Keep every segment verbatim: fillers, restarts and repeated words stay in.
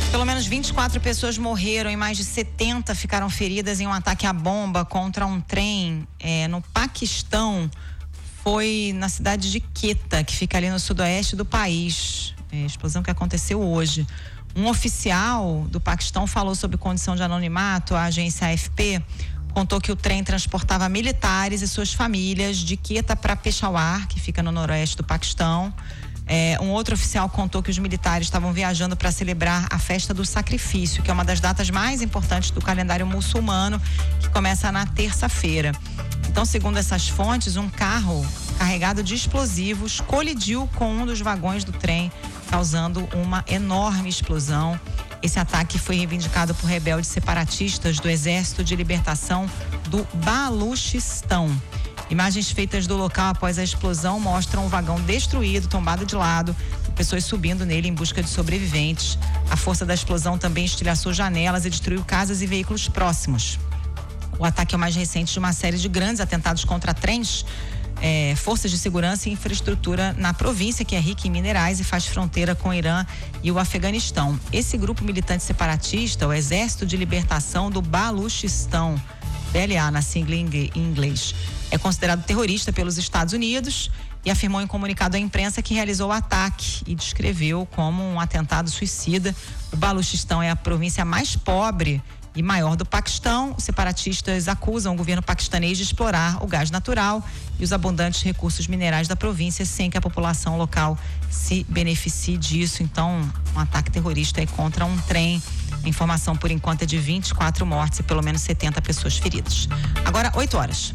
Pelo menos vinte e quatro pessoas morreram e mais de setenta ficaram feridas em um ataque à bomba contra um trem é, no Paquistão. Foi na cidade de Quetta, que fica ali no sudoeste do país. É, explosão que aconteceu hoje. Um oficial do Paquistão falou sobre condição de anonimato à agência A F P. Contou que o trem transportava militares e suas famílias de Quetta para Peshawar, que fica no noroeste do Paquistão. É, um outro oficial contou que os militares estavam viajando para celebrar a festa do sacrifício, que é uma das datas mais importantes do calendário muçulmano, que começa na terça-feira. Então, segundo essas fontes, um carro carregado de explosivos colidiu com um dos vagões do trem, causando uma enorme explosão. Esse ataque foi reivindicado por rebeldes separatistas do Exército de Libertação do Baluchistão. Imagens feitas do local após a explosão mostram o vagão destruído, tombado de lado, e pessoas subindo nele em busca de sobreviventes. A força da explosão também estilhaçou janelas e destruiu casas e veículos próximos. O ataque é o mais recente de uma série de grandes atentados contra trens, é, forças de segurança e infraestrutura na província, que é rica em minerais e faz fronteira com o Irã e o Afeganistão. Esse grupo militante separatista, o Exército de Libertação do Baluchistão, B L A na sigla em inglês, é considerado terrorista pelos Estados Unidos e afirmou em comunicado à imprensa que realizou o ataque e descreveu como um atentado suicida. O Baluchistão é a província mais pobre e maior do Paquistão. Os separatistas acusam o governo paquistanês de explorar o gás natural e os abundantes recursos minerais da província sem que a população local se beneficie disso. Então, um ataque terrorista aí contra um trem. A informação, por enquanto, é de vinte e quatro mortes e pelo menos setenta pessoas feridas. Agora, oito horas.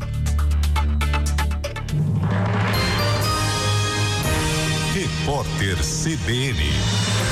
Repórter C B N.